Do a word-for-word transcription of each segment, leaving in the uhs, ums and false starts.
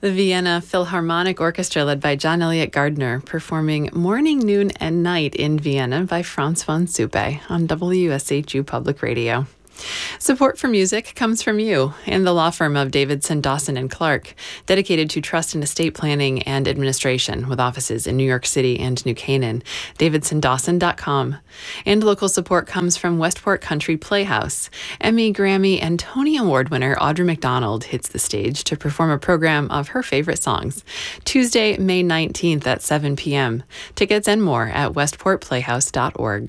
The Vienna Philharmonic Orchestra, led by John Elliott Gardner, performing Morning, Noon, and Night in Vienna by Franz von Suppe on W S H U Public Radio. Support for music comes from you and the law firm of Davidson, Dawson and Clark, dedicated to trust and estate planning and administration with offices in New York City and New Canaan, davidson dawson dot com. And local support comes from Westport Country Playhouse. Emmy, Grammy, and Tony Award winner Audra McDonald hits the stage to perform a program of her favorite songs. Tuesday, May nineteenth at seven p.m. Tickets and more at westport playhouse dot org.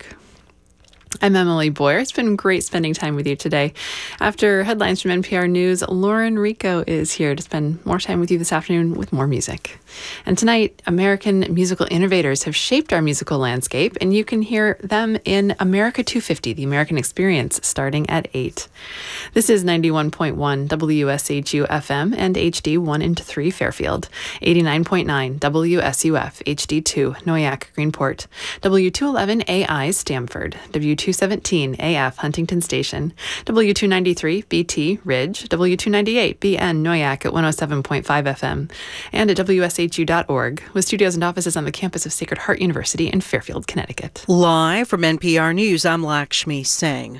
I'm Emily Boyer. It's been great spending time with you today. After headlines from N P R News, Lauren Rico is here to spend more time with you this afternoon with more music. And tonight, American musical innovators have shaped our musical landscape, and you can hear them in America two fifty, The American Experience, starting at eight. This is ninety-one point one W S H U F M and H D one into three Fairfield, eighty-nine point nine W S U F H D two Noyac Greenport, W two eleven A I Stamford, W two seventeen A F Huntington Station, W two ninety-three B T Ridge, W two ninety-eight B N Noyac at one oh seven point five F M, and at W S H U dot org, with studios and offices on the campus of Sacred Heart University in Fairfield, Connecticut. Live from N P R News, I'm Lakshmi Singh.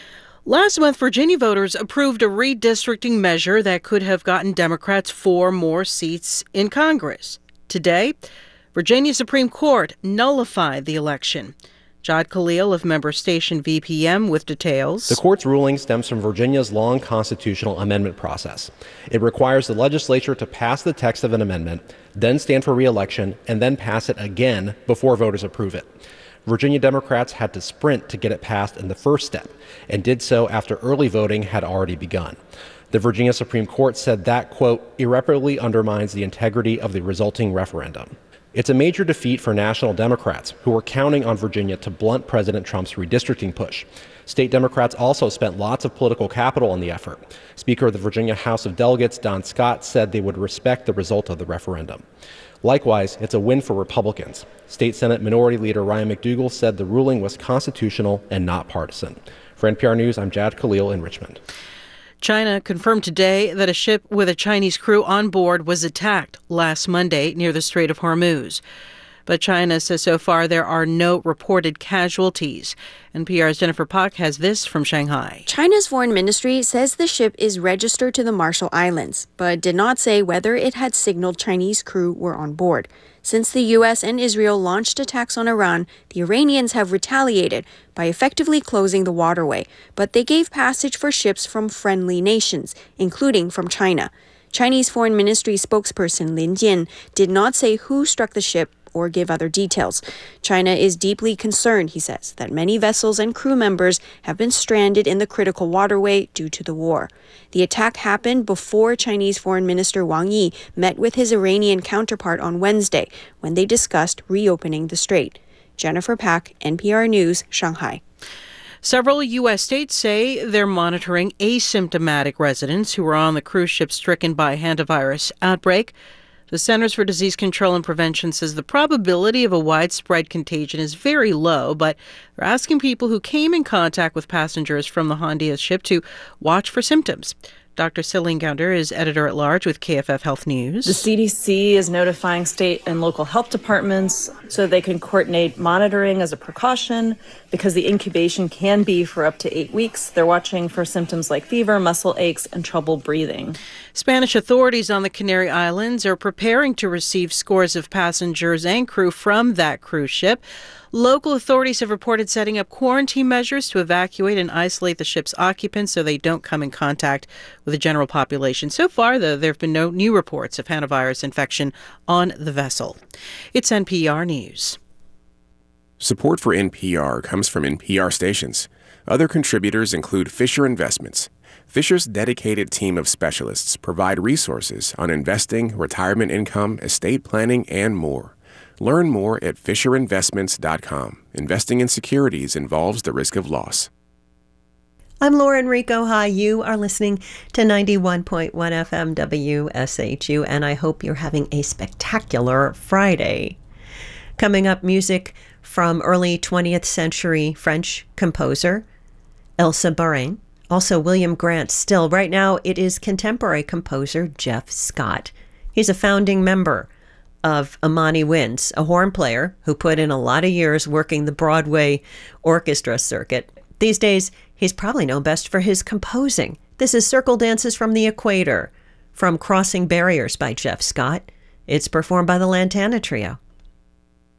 Last month, Virginia voters approved a redistricting measure that could have gotten Democrats four more seats in Congress. Today, Virginia Supreme Court nullified the election. Jod Khalil of member station V P M with details. The court's ruling stems from Virginia's long constitutional amendment process. It requires the legislature to pass the text of an amendment, then stand for re-election, and then pass it again before voters approve it. Virginia Democrats had to sprint to get it passed in the first step, and did so after early voting had already begun. The Virginia Supreme Court said that, quote, irreparably undermines the integrity of the resulting referendum. It's a major defeat for national Democrats, who were counting on Virginia to blunt President Trump's redistricting push. State Democrats also spent lots of political capital in the effort. Speaker of the Virginia House of Delegates, Don Scott, said they would respect the result of the referendum. Likewise, it's a win for Republicans. State Senate Minority Leader Ryan McDougal said the ruling was constitutional and not partisan. For N P R News, I'm Jad Khalil in Richmond. China confirmed today that a ship with a Chinese crew on board was attacked last Monday near the Strait of Hormuz. But China says so far there are no reported casualties. N P R's Jennifer Pak has this from Shanghai. China's foreign ministry says the ship is registered to the Marshall Islands, but did not say whether it had signaled Chinese crew were on board. Since the U S and Israel launched attacks on Iran, the Iranians have retaliated by effectively closing the waterway, but they gave passage for ships from friendly nations, including from China. Chinese Foreign Ministry spokesperson Lin Jian did not say who struck the ship or give other details. China is deeply concerned, he says, that many vessels and crew members have been stranded in the critical waterway due to the war. The attack happened before Chinese Foreign Minister Wang Yi met with his Iranian counterpart on Wednesday, when they discussed reopening the strait. Jennifer Pak, N P R News, Shanghai. Several U S states say they're monitoring asymptomatic residents who were on the cruise ship stricken by a hantavirus outbreak. The Centers for Disease Control and Prevention says the probability of a widespread contagion is very low, but they're asking people who came in contact with passengers from the Hondia ship to watch for symptoms. Doctor Celine Gounder is editor-at-large with K F F Health News. The C D C is notifying state and local health departments so they can coordinate monitoring as a precaution because the incubation can be for up to eight weeks. They're watching for symptoms like fever, muscle aches, and trouble breathing. Spanish authorities on the Canary Islands are preparing to receive scores of passengers and crew from that cruise ship. Local authorities have reported setting up quarantine measures to evacuate and isolate the ship's occupants so they don't come in contact with the general population. So far, though, there have been no new reports of hantavirus infection on the vessel. It's N P R News. Support for N P R comes from N P R stations. Other contributors include Fisher Investments. Fisher's dedicated team of specialists provide resources on investing, retirement income, estate planning, and more. Learn more at fisher investments dot com. Investing in securities involves the risk of loss. I'm Lauren Rico. Hi, you are listening to ninety-one point one F M W S H U, and I hope you're having a spectacular Friday. Coming up, music from early twentieth century French composer Elsa Barain. Also, William Grant Still. Right now, it is contemporary composer Jeff Scott. He's a founding member of Amani Winds, a horn player who put in a lot of years working the Broadway orchestra circuit. These days, he's probably known best for his composing. This is Circle Dances from the Equator, from Crossing Barriers by Jeff Scott. It's performed by the Lantana Trio.